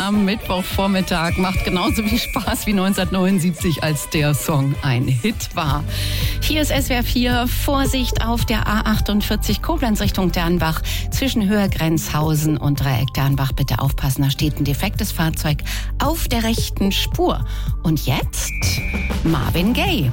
am Mittwochvormittag. Macht genauso viel Spaß wie 1979, als der Song ein Hit war. Hier ist SWR 4. Vorsicht auf der A48 Koblenz Richtung Dernbach. Zwischen Höhergrenzhausen und Dreieck Dernbach bitte aufpassen. Da steht ein defektes Fahrzeug auf der rechten Spur. Und jetzt Marvin Gaye.